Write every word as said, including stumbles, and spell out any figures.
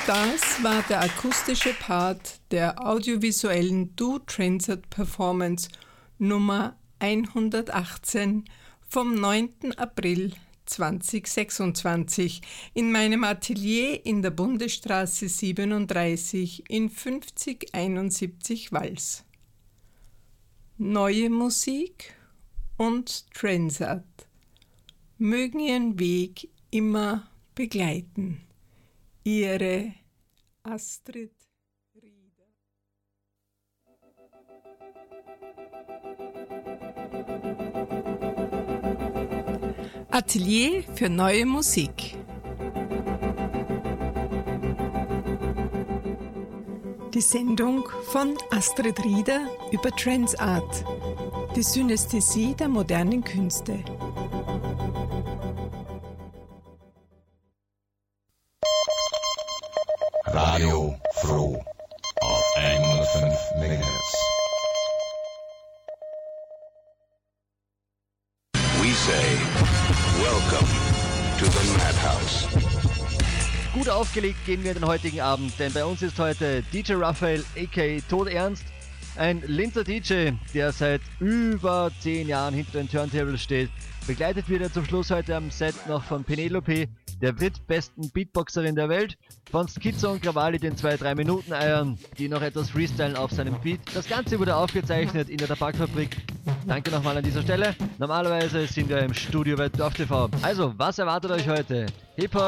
Das war der akustische Part der audiovisuellen Do Transat Performance Nummer hundertachtzehn vom neunten April zweitausendsechsundzwanzig in meinem Atelier in der Bundesstraße siebenunddreißig in fünfzig einundsiebzig Wals. Neue Musik und Transat mögen ihren Weg immer begleiten. Ihre Astrid Rieder. Atelier für neue Musik. Die Sendung von Astrid Rieder über Transat, die Synästhesie der modernen Künste. Radio Froh auf hundertfünf Megahertz. We say, welcome to the Madhouse. Gut aufgelegt gehen wir in den heutigen Abend, denn bei uns ist heute D J Raphael aka Todernst, ein Linzer D J, der seit über zehn Jahren hinter den Turntables steht. Begleitet wird er zum Schluss heute am Set noch von Penelope, der drittbesten Beatboxerin der Welt, von Schizo und Krawali, den zwei drei Minuten Eiern, die noch etwas freestylen auf seinem Beat. Das Ganze wurde aufgezeichnet in der Tabakfabrik. Danke nochmal an dieser Stelle. Normalerweise sind wir im Studio bei Dorf T V. Also, was erwartet euch heute? Hip-Hop,